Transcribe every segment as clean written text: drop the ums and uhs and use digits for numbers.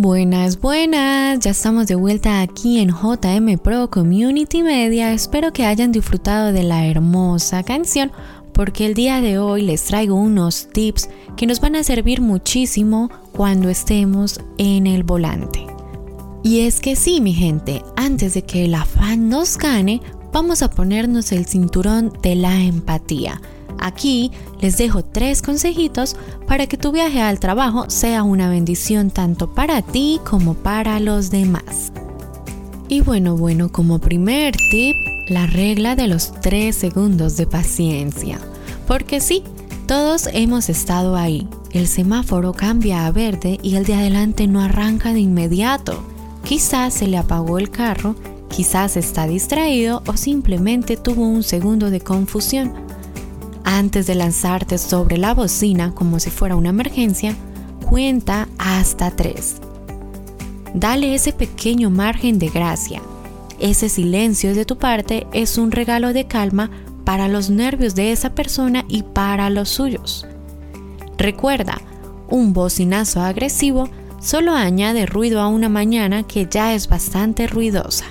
Buenas, ya estamos de vuelta aquí en JM Pro Community Media. Espero que hayan disfrutado de la hermosa canción, porque el día de hoy les traigo unos tips que nos van a servir muchísimo cuando estemos en el volante. Y es que sí, mi gente, antes de que el afán nos gane, vamos a ponernos el cinturón de la empatía. Aquí les dejo 3 consejitos para que tu viaje al trabajo sea una bendición tanto para ti como para los demás. Y bueno, como primer tip, la regla de los 3 segundos de paciencia. Porque sí, todos hemos estado ahí. El semáforo cambia a verde y el de adelante no arranca de inmediato. Quizás se le apagó el carro, quizás está distraído o simplemente tuvo un segundo de confusión. Antes de lanzarte sobre la bocina como si fuera una emergencia, cuenta hasta 3. Dale ese pequeño margen de gracia. Ese silencio de tu parte es un regalo de calma para los nervios de esa persona y para los suyos. Recuerda, un bocinazo agresivo solo añade ruido a una mañana que ya es bastante ruidosa.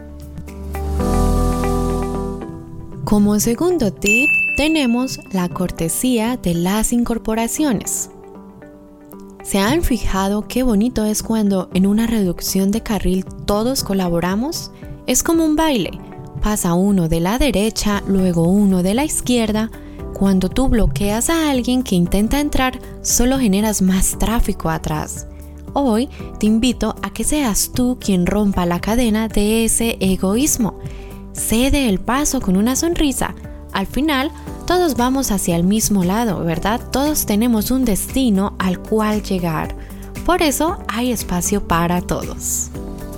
Como segundo tip, tenemos la cortesía de las incorporaciones. ¿Se han fijado qué bonito es cuando en una reducción de carril todos colaboramos? Es como un baile. Pasa uno de la derecha, luego uno de la izquierda. Cuando tú bloqueas a alguien que intenta entrar, solo generas más tráfico atrás. Hoy te invito a que seas tú quien rompa la cadena de ese egoísmo. Cede el paso con una sonrisa. Al final, todos vamos hacia el mismo lado, ¿verdad? Todos tenemos un destino al cual llegar. Por eso hay espacio para todos.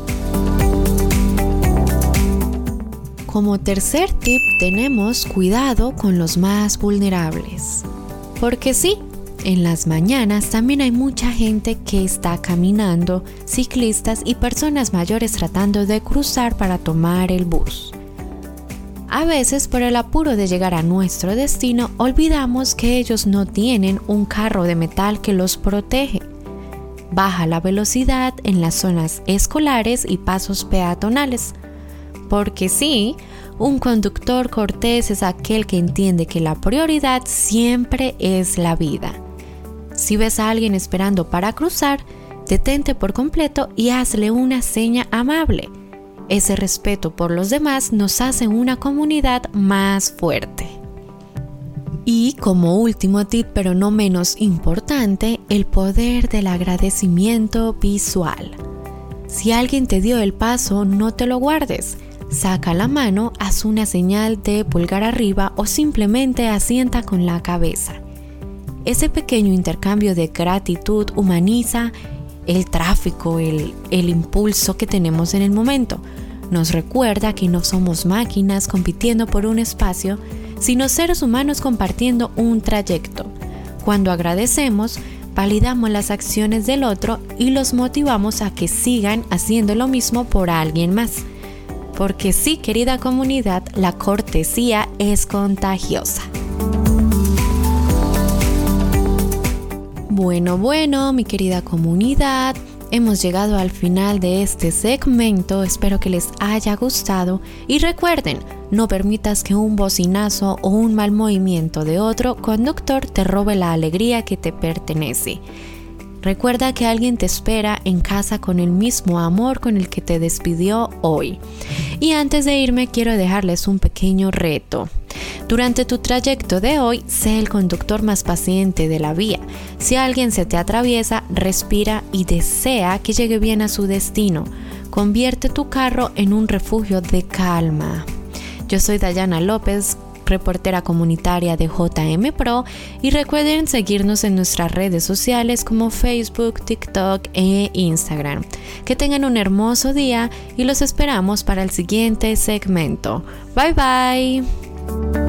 Como tercer tip tenemos cuidado con los más vulnerables. Porque sí, en las mañanas también hay mucha gente que está caminando, ciclistas y personas mayores tratando de cruzar para tomar el bus. A veces, por el apuro de llegar a nuestro destino, olvidamos que ellos no tienen un carro de metal que los protege. Baja la velocidad en las zonas escolares y pasos peatonales. Porque sí, un conductor cortés es aquel que entiende que la prioridad siempre es la vida. Si ves a alguien esperando para cruzar, detente por completo y hazle una seña amable. Ese respeto por los demás nos hace una comunidad más fuerte. Y como último tip, pero no menos importante, el poder del agradecimiento visual. Si alguien te dio el paso, no te lo guardes. Saca la mano, haz una señal de pulgar arriba o simplemente asienta con la cabeza. Ese pequeño intercambio de gratitud humaniza el tráfico, el impulso que tenemos en el momento. Nos recuerda que no somos máquinas compitiendo por un espacio, sino seres humanos compartiendo un trayecto. Cuando agradecemos, validamos las acciones del otro y los motivamos a que sigan haciendo lo mismo por alguien más. Porque sí, querida comunidad, la cortesía es contagiosa. Bueno, mi querida comunidad, hemos llegado al final de este segmento. Espero que les haya gustado y recuerden, no permitas que un bocinazo o un mal movimiento de otro conductor te robe la alegría que te pertenece. Recuerda que alguien te espera en casa con el mismo amor con el que te despidió hoy. Y antes de irme, quiero dejarles un pequeño reto. Durante tu trayecto de hoy, sé el conductor más paciente de la vía. Si alguien se te atraviesa, respira y desea que llegue bien a su destino. Convierte tu carro en un refugio de calma. Yo soy Dayana López, reportera comunitaria de JM Pro, y recuerden seguirnos en nuestras redes sociales como Facebook, TikTok e Instagram. Que tengan un hermoso día y los esperamos para el siguiente segmento. Bye bye.